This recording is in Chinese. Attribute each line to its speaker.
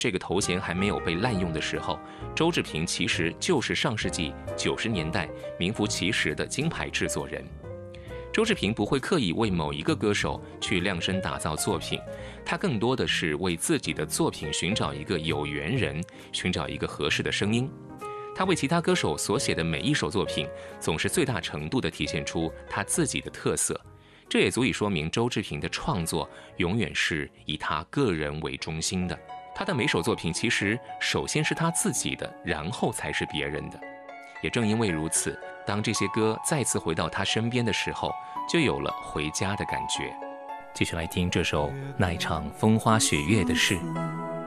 Speaker 1: 这个头衔还没有被滥用的时候，周志平其实就是上世纪90年代名副其实的金牌制作人。周志平不会刻意为某一个歌手去量身打造作品，他更多的是为自己的作品寻找一个有缘人，寻找一个合适的声音。他为其他歌手所写的每一首作品，总是最大程度地体现出他自己的特色。这也足以说明周志平的创作永远是以他个人为中心的。他的每首作品其实首先是他自己的，然后才是别人的。也正因为如此，当这些歌再次回到他身边的时候，就有了回家的感觉。继续来听这首《那一场风花雪月的事》。